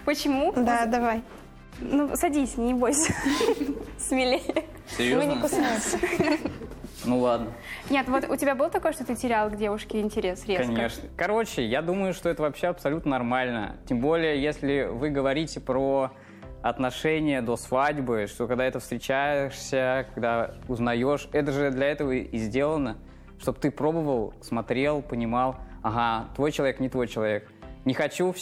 Почему? Да, давай. Ну, садись, не бойся. Смелее. Серьезно? кусаются. Ну ладно. Нет, вот у тебя было такое, что ты терял к девушке интерес резко? Конечно. Короче, я думаю, что это вообще абсолютно нормально. Тем более, если вы говорите про отношения до свадьбы, что когда это встречаешься, когда узнаешь, это же для этого и сделано, чтобы ты пробовал, смотрел, понимал, ага, твой человек, не твой человек. Не хочу,